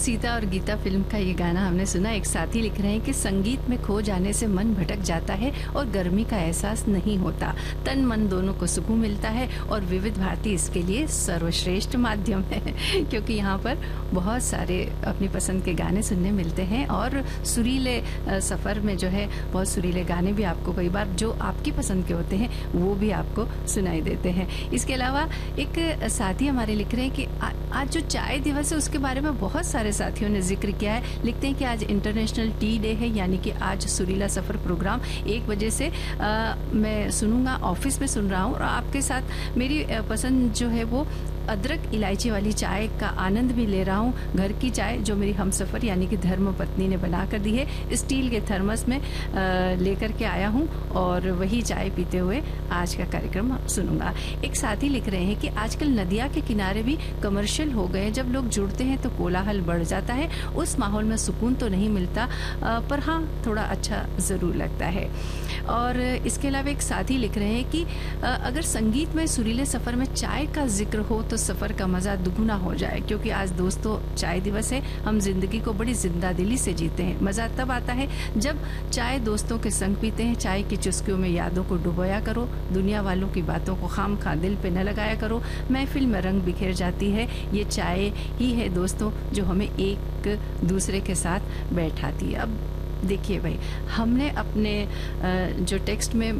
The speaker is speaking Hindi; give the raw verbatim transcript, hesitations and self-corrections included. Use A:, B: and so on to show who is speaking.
A: सीता और गीता फिल्म का ये गाना हमने सुना। एक साथी लिख रहे हैं कि संगीत में खो जाने से मन भटक जाता है और गर्मी का एहसास नहीं होता, तन मन दोनों को सुकून मिलता है और विविध भारती इसके लिए सर्वश्रेष्ठ माध्यम है क्योंकि यहाँ पर बहुत सारे अपनी पसंद के गाने सुनने मिलते हैं और सुरीले सफ़र में जो है बहुत सुरीले गाने भी आपको कई बार जो आपकी पसंद के होते हैं वो भी आपको सुनाई देते हैं। इसके अलावा एक साथी हमारे लिख रहे हैं कि आ, आज जो चाय दिवस है उसके बारे में बहुत सारे साथियों ने जिक्र किया है। लिखते हैं कि आज इंटरनेशनल टी डे है, यानी कि आज सुरीला सफ़र प्रोग्राम एक बजे से आ, मैं सुनूंगा, ऑफिस में सुन रहा हूँ और आपके साथ मेरी पसंद जो है वो अदरक इलायची वाली चाय का आनंद भी ले रहा हूँ। घर की चाय जो मेरी हमसफ़र यानी कि धर्म पत्नी ने बना कर दी है, स्टील के थर्मस में लेकर के आया हूँ और वही चाय पीते हुए आज का कार्यक्रम सुनूंगा। एक साथी लिख रहे हैं कि आजकल नदिया के किनारे भी कमर्शियल हो गए, जब लोग जुड़ते हैं तो कोलाहल बढ़ जाता है। उस माहौल में सुकून तो नहीं मिलता पर हाँ थोड़ा अच्छा ज़रूर लगता है। और इसके अलावा एक साथी लिख रहे हैं कि अगर संगीत में सुरीले सफ़र में चाय का जिक्र हो तो सफ़र का मज़ा दुगुना हो जाए, क्योंकि आज दोस्तों चाय दिवस है। हम जिंदगी को बड़ी जिंदा दिली से जीते हैं। मज़ा तब आता है जब चाय दोस्तों के संग पीते हैं। चाय की चुस्कियों में यादों को डुबोया करो, दुनिया वालों की बातों को खाम खा दिल पे न लगाया करो, महफिल में रंग बिखेर जाती है। ये चाय ही है दोस्तों जो हमें एक दूसरे के साथ बैठाती है। अब देखिए भाई, हमने अपने जो टेक्स्ट में